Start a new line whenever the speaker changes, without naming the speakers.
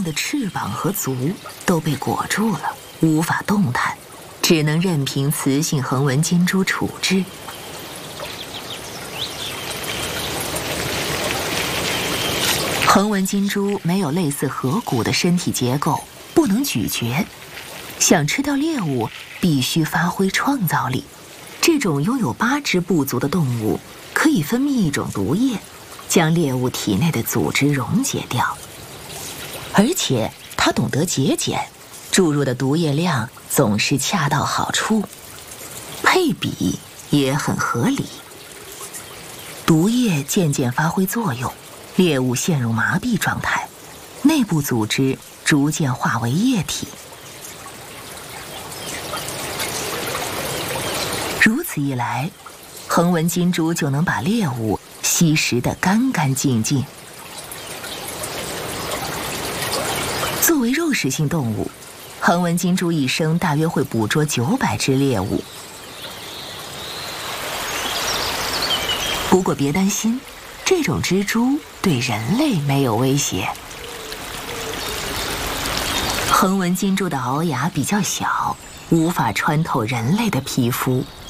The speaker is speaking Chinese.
硬的翅膀和足都被裹住了，无法动弹，只能任凭雌性横纹金蛛处置。横纹金蛛没有类似颌骨的身体结构，不能咀嚼，想吃掉猎物必须发挥创造力。这种拥有8只步足的动物可以分泌一种毒液，将猎物体内的组织溶解掉，而且它懂得节俭，注入的毒液量总是恰到好处，配比也很合理。毒液渐渐发挥作用，猎物陷入麻痹状态，内部组织逐渐化为液体。如此一来，横纹金蛛就能把猎物吸食得干干净净。作为肉食性动物，横纹金蛛一生大约会捕捉900只猎物。不过别担心，这种蜘蛛对人类没有威胁。横纹金蛛的螯牙比较小，无法穿透人类的皮肤，